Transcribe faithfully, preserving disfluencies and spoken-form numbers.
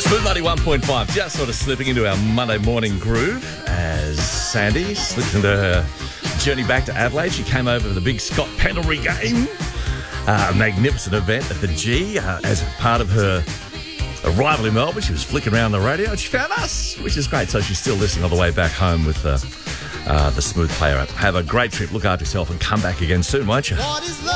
Smooth ninety-one point five, just sort of slipping into our Monday morning groove as Sandy slipped into her journey back to Adelaide. She came over for the big Scott Pendlebury game. Uh, a magnificent event at the G uh, as part of her arrival in Melbourne. She was flicking around the radio and she found us, which is great. So she's still listening on the way back home with uh, uh, the Smooth Player app. Have a great trip, look after yourself and come back again soon, won't you?